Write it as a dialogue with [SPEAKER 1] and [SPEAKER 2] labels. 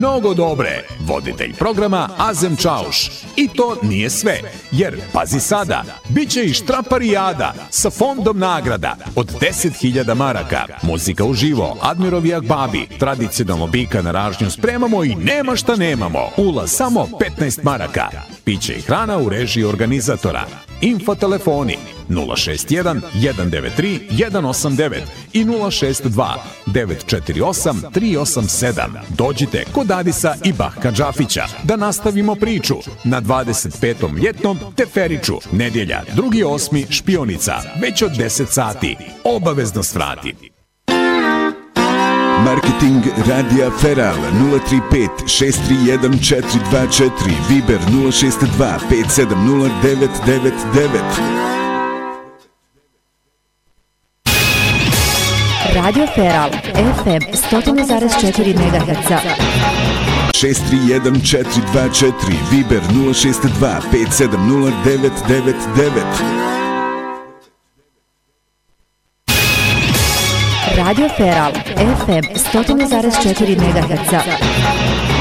[SPEAKER 1] Mnogo dobre, voditelj programa Azem Čauš. I to nije sve, jer, pazi sada, bit će i štraparijada sa fondom nagrada od 10.000 maraka. Muzika uživo, Admirovi Akbabi, tradicionalno bika na ražnju spremamo i nema šta nemamo. Ulaz samo 15 maraka. Piće i hrana u režiji organizatora. Infotelefoni 061 193 189 i 062 948 387. Dođite kod Adisa i Bahka Džafića da nastavimo priču na 25. ljetnom Teferiću. Nedjelja, 2.8. Špionica, već od 10 sati. Obavezno svrati.
[SPEAKER 2] Marketing Radija Feral 035 631 424, Viber 062 570 999.
[SPEAKER 3] Radio Feral FM 100,4 MHz.
[SPEAKER 2] 631 424, Viber 062 570 999.
[SPEAKER 3] Radio Feral FM 100,4 MHz.